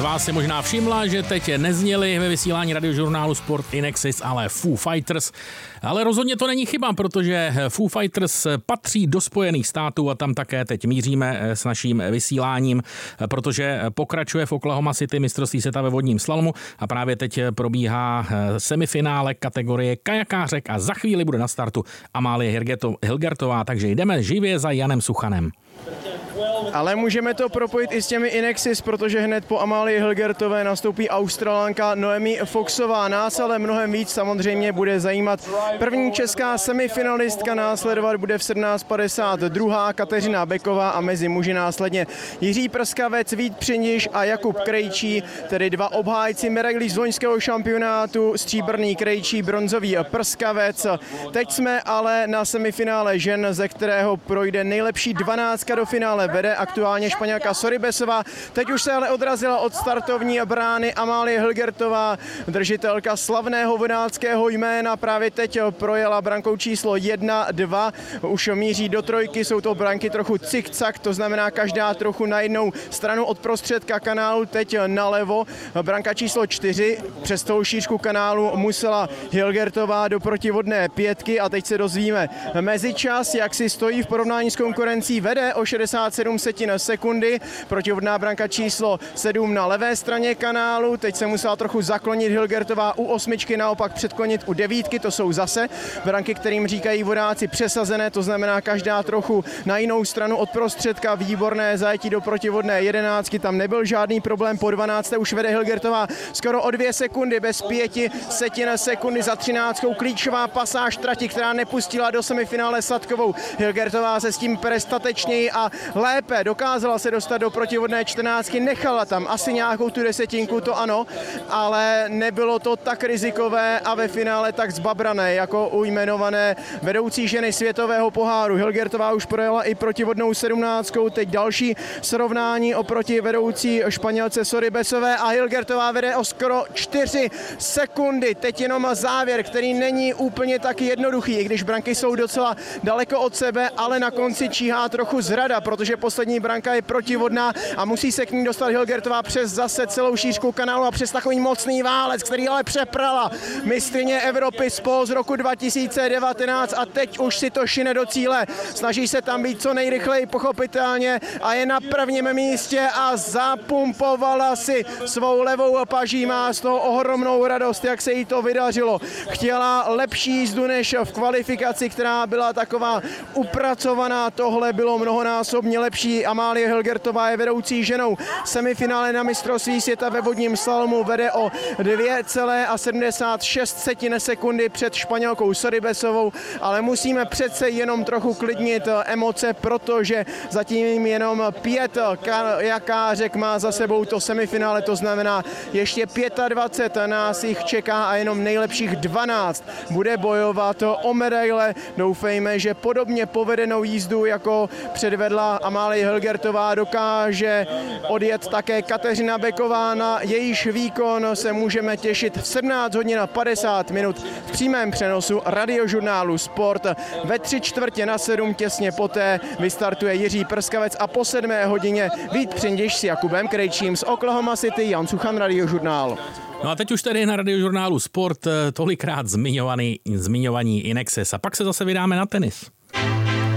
vás si možná všimla, že teď nezněli ve vysílání radiožurnálu Sport Inexis, ale Foo Fighters. Ale rozhodně to není chyba, protože Foo Fighters patří do Spojených států a tam také teď míříme s naším vysíláním, protože pokračuje v Oklahoma City mistrovství světa ve vodním slalomu a právě teď probíhá semifinále kategorie kajakářek a za chvíli bude na startu Amálie Hilgertová, takže jdeme živě za Janem Suchanem. Ale můžeme to propojit i s těmi Inexis, protože hned po Amálii Hilgertové nastoupí Australanka Noemi Foxová. Nás ale mnohem víc samozřejmě bude zajímat první česká semifinalistka, následovat bude v 17:52 Kateřina Beková a mezi muži následně Jiří Prskavec, Vít Přiniš a Jakub Krejčí, tedy dva obhájci medailí z loňského šampionátu, stříbrný Krejčí, bronzový Prskavec. Teď jsme ale na semifinále žen, ze kterého projde nejlepší 12 do finále. Vede aktuálně Španělka Sorribesová. Teď už se ale odrazila od startovní brány Amálie Hilgertová, držitelka slavného vodáckého jména. Právě teď projela brankou číslo 1-2. Už míří do trojky, jsou to branky trochu cik-cak, to znamená každá trochu na jednou stranu od prostředka kanálu, teď nalevo. Branka číslo 4, přes tou šířku kanálu musela Hilgertová do protivodné pětky a teď se dozvíme mezičas, jak si stojí v porovnání s konkurencí. Vede o 67 sekundy, protivodná branka číslo 7 na levé straně kanálu, teď se musela trochu zaklonit Hilgertová u 8, naopak předklonit u 9, to jsou zase branky, kterým říkají vodáci přesazené, to znamená každá trochu na jinou stranu od prostředka, výborné zajetí do protivodné 11, tam nebyl žádný problém, po 12 už vede Hilgertová skoro o 2 sekundy, bez 5 sekundy za 13, klíčová pasáž trati, která nepustila do semifinále Sadkovou. Hilgertová se s tím prestatečněji a lépe dokázala se dostat do protivodné 14, nechala tam asi nějakou tu desetinku, to ano, ale nebylo to tak rizikové a ve finále tak zbabrané, jako u jmenované vedoucí ženy světového poháru. Hilgertová už projela i protivodnou 17, teď další srovnání oproti vedoucí Španělce Sorribesové a Hilgertová vede o skoro 4 sekundy. Teď jenom závěr, který není úplně tak jednoduchý, i když branky jsou docela daleko od sebe, ale na konci číhá trochu zrada, protože poslední branka je protivodná a musí se k ní dostat Hilgertová přes zase celou šířku kanálu a přes takový mocný válec, který ale přeprala mistryně Evropy z roku 2019 a teď už si to šine do cíle. Snaží se tam být co nejrychleji pochopitelně a je na prvním místě a zapumpovala si svou levou paží, má z toho ohromnou radost, jak se jí to vydařilo. Chtěla lepší jízdu než v kvalifikaci, která byla taková upracovaná, tohle bylo mnohonásobně lepší. Amálie Hilgertová je vedoucí ženou semifinále na mistrovství světa ve vodním slalomu, vede o 2,76 sekundy před Španělkou Sorribesovou, ale musíme přece jenom trochu klidnit emoce, protože zatím jenom 5 kajakářek má za sebou to semifinále, to znamená ještě 25 nás jich čeká a jenom nejlepších 12 bude bojovat o medaile. Doufejme, že podobně povedenou jízdu, jako předvedla Amálie Hilgertová, dokáže odjet také Kateřina Beková. Na jejíž výkon se můžeme těšit v 17 hodin a 50 minut v přímém přenosu radiožurnálu Sport. Ve 6:45 těsně poté vystartuje Jiří Prskavec a po 7 hodině Vít Přiniš s Jakubem Krejčím z Oklahoma City. Jan Suchan, Radiožurnál. No a teď už tady na radiožurnálu Sport tolikrát zmiňovaný Inexis a pak se zase vydáme na tenis.